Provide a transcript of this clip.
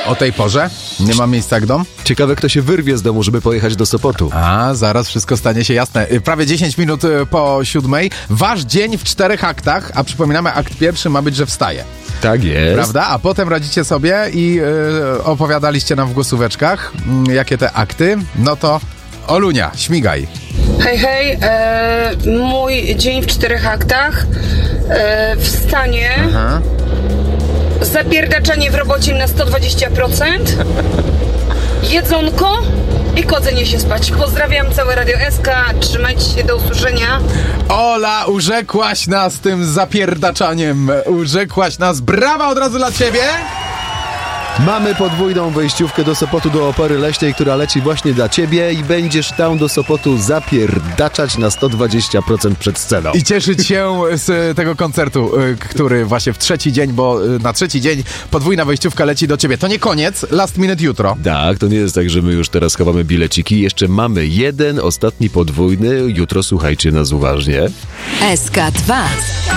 O tej porze? Nie ma miejsca jak dom? Ciekawe, kto się wyrwie z domu, żeby pojechać do Sopotu. A, zaraz wszystko stanie się jasne. Prawie 10 minut po 7. Wasz dzień w 4 aktach, a przypominamy, akt pierwszy ma być, że wstaje. Tak jest. Prawda? A potem radzicie sobie i opowiadaliście nam w głosóweczkach, jakie te akty. No to Olunia, śmigaj. Hej, mój dzień w 4 aktach. Wstanie. Aha. Zapierdaczanie w robocie na 120%. Jedzonko i kładzenie się spać. Pozdrawiam całe Radio SK. Trzymajcie się, do usłyszenia. Ola, urzekłaś nas tym zapierdaczaniem. Urzekłaś nas. Brawa od razu dla ciebie. Mamy podwójną wejściówkę do Sopotu, do Opery Leśnej, która leci właśnie dla ciebie i będziesz tam do Sopotu zapierdaczać na 120% przed sceną. I cieszyć się z tego koncertu, który właśnie w 3. dzień, bo na 3. dzień podwójna wejściówka leci do ciebie. To nie koniec, last minute jutro. Tak, to nie jest tak, że my już teraz chowamy bileciki. Jeszcze mamy jeden, ostatni podwójny. Jutro słuchajcie nas uważnie. SK2